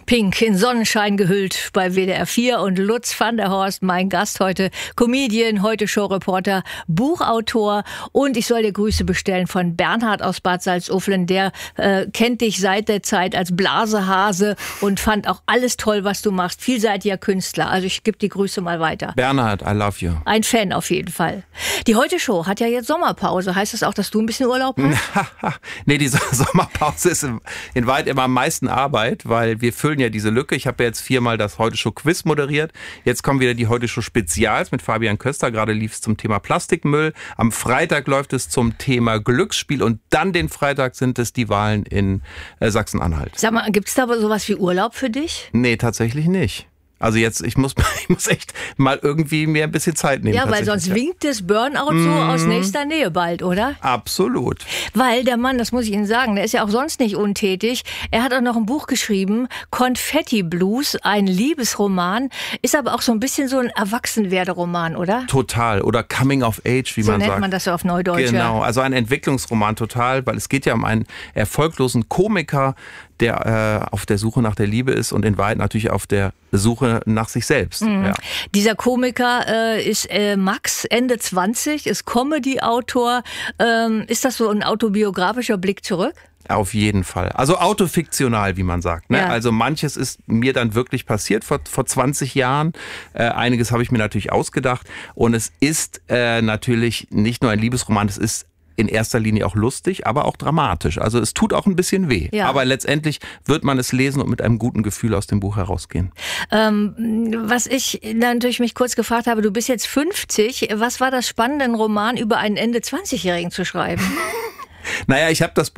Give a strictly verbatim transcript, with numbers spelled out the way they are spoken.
Pink in Sonnenschein gehüllt bei W D R vier und Lutz van der Horst, mein Gast heute, Comedian, Heute-Show-Reporter, Buchautor, und ich soll dir Grüße bestellen von Bernhard aus Bad Salzuflen, der äh, kennt dich seit der Zeit als Blasehase und fand auch alles toll, was du machst, vielseitiger Künstler, also ich gebe die Grüße mal weiter. Bernhard, I love you. Ein Fan auf jeden Fall. Die Heute-Show hat ja jetzt Sommerpause, heißt das auch, dass du ein bisschen Urlaub hast? Nee, die Sommerpause ist in weit immer am meisten Arbeit, weil wir füllen ja diese Lücke. Ich habe ja jetzt viermal das Heute-Show-Quiz moderiert. Jetzt kommen wieder die Heute-Show-Spezials mit Fabian Köster. Gerade lief es zum Thema Plastikmüll. Am Freitag läuft es zum Thema Glücksspiel und dann den Freitag sind es die Wahlen in äh, Sachsen-Anhalt. Sag mal, gibt es da aber sowas wie Urlaub für dich? Nee, tatsächlich nicht. Also jetzt, ich muss, ich muss echt mal irgendwie mir ein bisschen Zeit nehmen. Ja, weil sonst ja. winkt das Burnout so mmh. aus nächster Nähe bald, oder? Absolut. Weil der Mann, das muss ich Ihnen sagen, der ist ja auch sonst nicht untätig. Er hat auch noch ein Buch geschrieben, Konfetti Blues, ein Liebesroman. Ist aber auch so ein bisschen so ein Erwachsenwerderoman, oder? Total. Oder Coming of Age, wie so man sagt. So nennt man das so auf Neudeutsch. Genau, also ein Entwicklungsroman total, weil es geht ja um einen erfolglosen Komiker, der äh, auf der Suche nach der Liebe ist und in Wahrheit natürlich auf der Suche nach sich selbst. Mhm. Ja. Dieser Komiker äh, ist äh, Max, Ende zwanzig, ist Comedy-Autor. Ähm, ist das so ein autobiografischer Blick zurück? Auf jeden Fall. Also autofiktional, wie man sagt. Ne? Ja. Also manches ist mir dann wirklich passiert vor, vor zwanzig Jahren. Äh, einiges habe ich mir natürlich ausgedacht. Und es ist äh, natürlich nicht nur ein Liebesroman, es ist in erster Linie auch lustig, aber auch dramatisch. Also es tut auch ein bisschen weh. Ja. Aber letztendlich wird man es lesen und mit einem guten Gefühl aus dem Buch herausgehen. Ähm, was ich natürlich mich kurz gefragt habe, du bist jetzt fünfzig. Was war das Spannende, einen Roman über einen Ende zwanzigjährigen zu schreiben? Naja, ich habe das